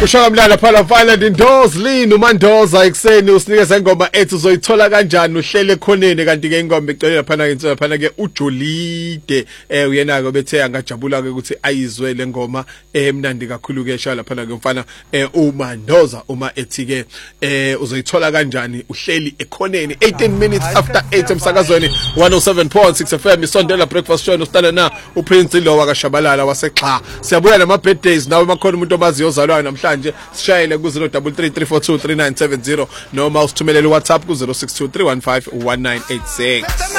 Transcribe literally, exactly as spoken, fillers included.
Ushaka mlala phala Violet Ndoz Lin uMandoza ekseni usinikeza ingoma ethi uzoyithola kanjani uhlele ekhoneni kanti ke ingoma icela phana insela phana ke uJolide eh uyena ke bethe angajabula ke ukuthi ayizwe le ngoma emnandi kakhulu ke shala phana ke mfana eh uMandoza uma ethi ke eh uzoyithola kanjani uhleli ekhoneni eighteen minutes after eight emsakazweni one oh seven point six F M isondela breakfast show usitana na uPrince Lowa kaShabalala waseXha siyabuya nama birthdays nawe makhona umuntu obaziyo ozalwayo namhlanje sishayele ku zero three three three four two three nine seven zero noma usithumelele WhatsApp ku zero six two three one five one nine eight six.